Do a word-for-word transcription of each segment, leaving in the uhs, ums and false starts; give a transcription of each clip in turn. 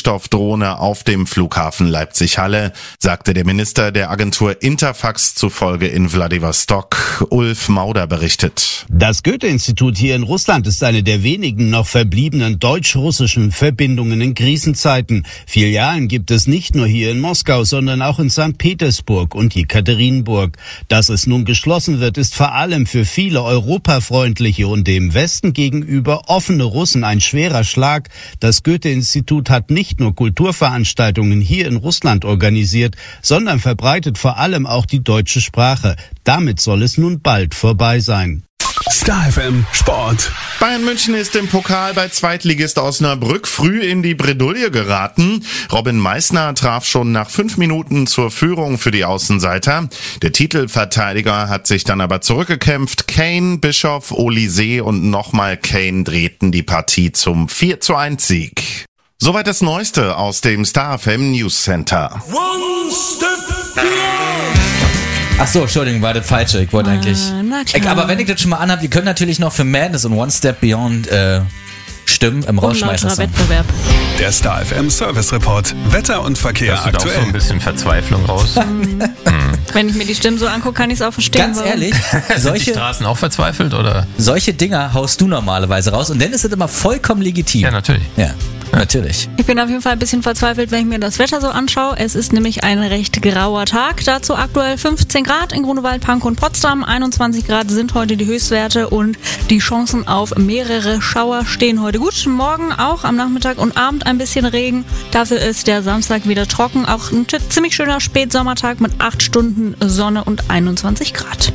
Sprengstoffdrohne auf dem Flughafen Leipzig-Halle, sagte der Minister der Agentur Interfax zufolge in Wladiwostok. Ulf Mauder berichtet. Das Goethe-Institut hier in Russland ist eine der wenigen noch verbliebenen deutsch-russischen Verbindungen in Krisenzeiten. Filialen gibt es nicht nur hier in Moskau, sondern auch in Sankt Petersburg und Jekaterinburg. Dass es nun geschlossen wird, ist vor allem für viele europafreundliche und dem Westen gegenüber offene Russen ein schwerer Schlag. Das Goethe-Institut hat nicht nur Kulturveranstaltungen hier in Russland organisiert, sondern verbreitet vor allem auch die deutsche Sprache. Damit soll es nun bald vorbei sein. Star F M Sport. Bayern München ist im Pokal bei Zweitligist Osnabrück früh in die Bredouille geraten. Robin Meissner traf schon nach fünf Minuten zur Führung für die Außenseiter. Der Titelverteidiger hat sich dann aber zurückgekämpft. Kane, Bischoff, Olise und nochmal Kane drehten die Partie zum vier zu eins Sieg. Soweit das Neueste aus dem Star F M News Center. One step beyond. Ach so, Entschuldigung, war das falsche. Ich wollte Ah, eigentlich... na klar. Ich, aber wenn ich das schon mal anhabe, die können natürlich noch für Madness und One Step Beyond äh, stimmen im Rausschmeißer. Unlauterer Wettbewerb. Der Star F M Service Report. Wetter und Verkehr Hast du da auch so aktuell. ein bisschen Verzweiflung raus? Wenn ich mir die Stimmen so angucke, kann ich es auch verstehen. Ganz warum. ehrlich, Sind die solche, Straßen auch verzweifelt, oder? solche Dinger haust du normalerweise raus und dann ist es immer vollkommen legitim. Ja, natürlich. Ja, natürlich. Ich bin auf jeden Fall ein bisschen verzweifelt, wenn ich mir das Wetter so anschaue. Es ist nämlich ein recht grauer Tag. Dazu aktuell fünfzehn Grad in Grunewald, Pankow und Potsdam. einundzwanzig Grad sind heute die Höchstwerte und die Chancen auf mehrere Schauer stehen heute gut. Morgen auch am Nachmittag und Abend ein bisschen Regen. Dafür ist der Samstag wieder trocken. Auch ein ziemlich schöner Spätsommertag mit acht Stunden Sonne und einundzwanzig Grad.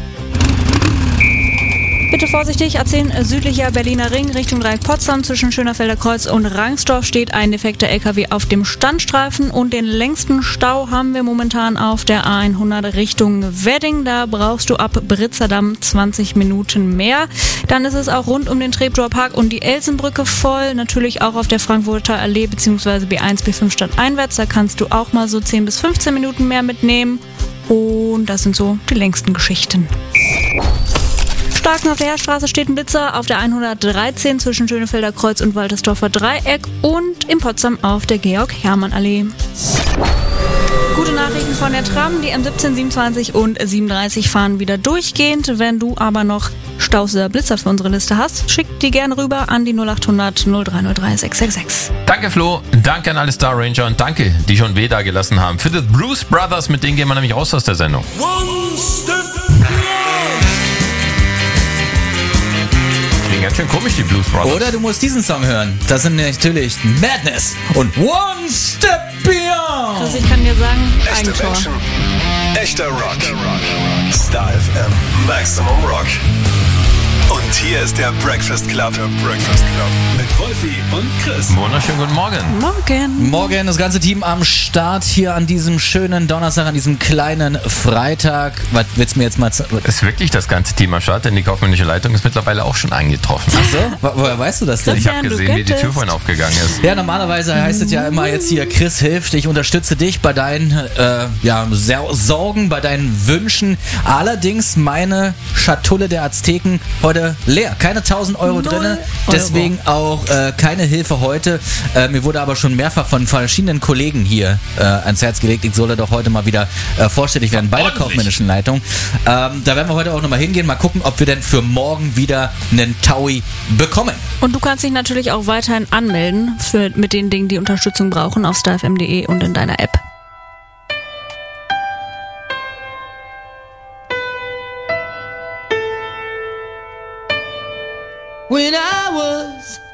Bitte vorsichtig, A zehn südlicher Berliner Ring Richtung Dreieck Potsdam zwischen Schönerfelder Kreuz und Rangsdorf steht ein defekter L K W auf dem Standstreifen und den längsten Stau haben wir momentan auf der A hundert Richtung Wedding. Da brauchst du ab Britzerdamm zwanzig Minuten mehr. Dann ist es auch rund um den Treptower Park und die Elsenbrücke voll. Natürlich auch auf der Frankfurter Allee bzw. B eins, B fünf stadteinwärts. Da kannst du auch mal so zehn bis fünfzehn Minuten mehr mitnehmen. Und das sind so die längsten Geschichten. Starken auf der Heerstraße steht ein Blitzer auf der hundertdreizehn zwischen Schönefelder Kreuz und Waltersdorfer Dreieck und in Potsdam auf der Georg-Hermann-Allee. Gute Nachrichten von der Tram, die M siebzehn, siebenundzwanzig und siebenunddreißig fahren wieder durchgehend. Wenn du aber noch Staus oder Blitzer für unsere Liste hast, schick die gerne rüber an die null achthundert null drei null drei sechs sechs sechs. Danke Flo, danke an alle Star Ranger und danke, die schon weh da gelassen haben. Für die Bruce Brothers, mit denen gehen wir nämlich raus aus der Sendung. One step beyond. Klingt ganz schön komisch, die Blues Brothers. Oder du musst diesen Song hören. Das sind natürlich Madness und One Step Beyond. Also ich kann dir sagen, Echte Eigentor. Menschen. Echter Rock. Star F M Maximum Rock. Und hier ist der Breakfast Club. Der Breakfast Club. Mit Wolfi und Chris. Wunderschönen guten Morgen. Morgen. Morgen das ganze Team am Start hier an diesem schönen Donnerstag, an diesem kleinen Freitag. Was willst du mir jetzt mal zeigen? Ist wirklich das ganze Team am Start, denn die kaufmännische Leitung ist mittlerweile auch schon eingetroffen. Ach so? Wo- Woher weißt du das denn? Ich habe Christian, du gesehen, wie die Tür göttest. vorhin aufgegangen ist. Ja, normalerweise heißt es ja immer jetzt hier, Chris hilft, ich unterstütze dich bei deinen äh, ja, Ser- Sorgen, bei deinen Wünschen. Allerdings meine Schatulle der Azteken heute leer. Keine tausend Euro Null drinne, Euro. deswegen auch äh, keine Hilfe heute. Äh, mir wurde aber schon mehrfach von verschiedenen Kollegen hier äh, ans Herz gelegt, ich solle doch heute mal wieder äh, vorstellig werden bei der Ordentlich. kaufmännischen Leitung. Ähm, da werden wir heute auch nochmal hingehen, mal gucken, ob wir denn für morgen wieder einen Taui bekommen. Und du kannst dich natürlich auch weiterhin anmelden für, mit den Dingen, die Unterstützung brauchen auf starfm punkt de und in deiner App. When I was